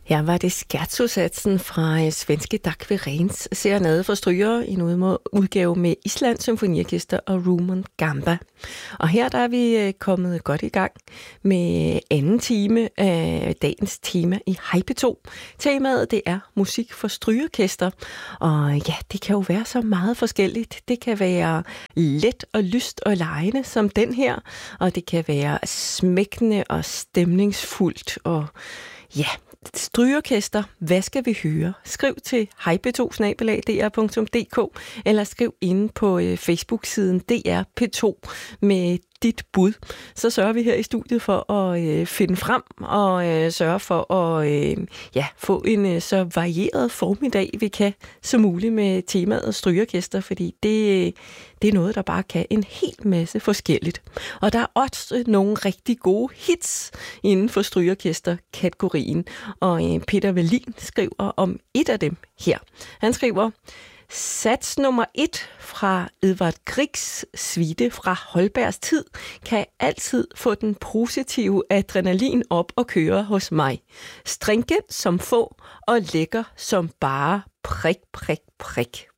Her var det Scherzosatsen fra svenske Dagverens serenade for strygere i en udgave med Islands Symfoniorkester og Rumon Gamba. Og her der er vi kommet godt i gang med anden time af dagens tema i Hej P2. Temaet det er musik for strygeorkester, og ja, det kan jo være så meget forskelligt. Det kan være let og lyst og legende som den her, og det kan være smækkende og stemningsfuldt og ja, strygeorkester, hvad skal vi høre? Skriv til hejp2@dr.dk eller skriv inde på Facebook-siden DR P2 med dit bud. Så sørger vi her i studiet for at finde frem og sørge for at få en så varieret formiddag, vi kan så muligt med temaet strygeorkester, fordi det er noget, der bare kan en hel masse forskelligt. Og der er også nogle rigtig gode hits inden for strygeorkester-kategorien, og Peter Wallin skriver om et af dem her. Han skriver: Sats nummer 1 fra Edvard Griegs suite fra Holbergs tid kan altid få den positive adrenalin op og køre hos mig. Stringent som få og lækker som bare prik, prik, prik.